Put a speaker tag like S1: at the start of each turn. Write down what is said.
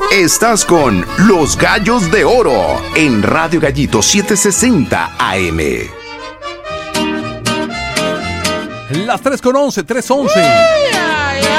S1: Estás con Los Gallos de Oro en Radio Gallito 760 AM.
S2: Las 3:11, 3:11.